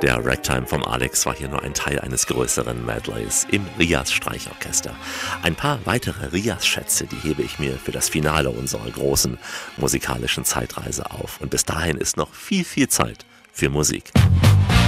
Der Ragtime vom Alex war hier nur ein Teil eines größeren Medleys im Rias Streichorchester. Ein paar weitere Rias-Schätze, die hebe ich mir für das Finale unserer großen musikalischen Zeitreise auf. Und bis dahin ist noch viel, viel Zeit für Musik.